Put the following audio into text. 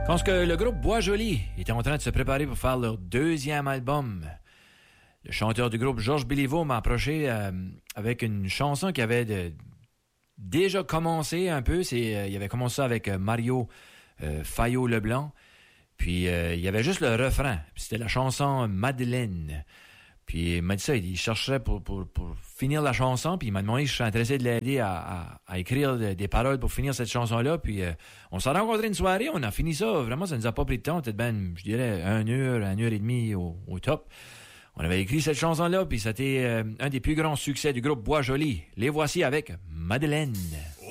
pense que le groupe Bois-Joli était en train de se préparer pour faire leur deuxième album. Le chanteur du groupe, Georges Béliveau, m'a approché avec une chanson qui avait déjà commencé un peu. Il avait commencé avec Mario Fayot-Leblanc. Puis il y avait juste le refrain. Puis c'était la chanson Madeleine. Puis il m'a dit ça, il cherchait pour finir la chanson, puis il m'a demandé si je serais intéressé de l'aider à écrire des paroles pour finir cette chanson-là. Puis on s'est rencontrés une soirée, on a fini ça. Vraiment, ça nous a pas pris de temps. Peut-être je dirais 1 heure et demie au top. On avait écrit cette chanson-là, puis c'était un des plus grands succès du groupe Bois-Joli. Les voici avec Madeleine.